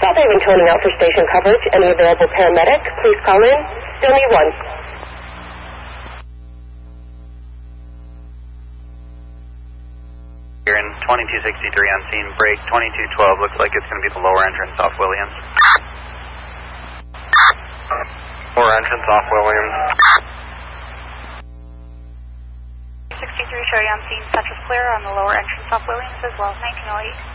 South Haven toning out for station coverage. Any available paramedic, please call in. Still need one. You're in 2263 on scene. Break 2212. Looks like it's going to be the lower entrance off Williams. Lower entrance off Williams. 63 show you on scene. Touch is clear on the lower entrance off Williams as well as 1908.